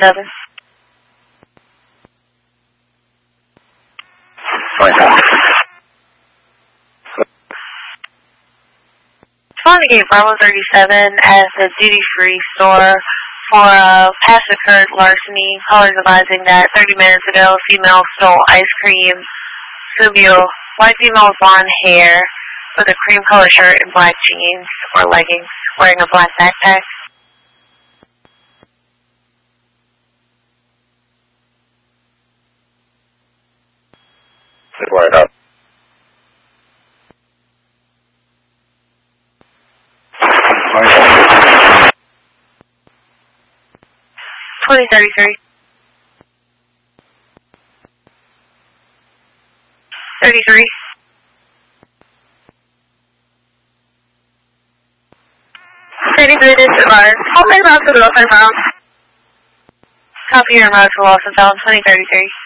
2037. 27. Respond to gate Bravo 37 as a duty-free store for past occurred larceny. Callers advising that 30 minutes ago, female stole ice cream, Scooby-Doo, white female with blonde hair with a cream color shirt and black jeans or leggings, wearing a black backpack. Sit right up. 2033. 33. 33, this is Mars. How many routes to the lost and found? Copy your route to lost and found, 2033.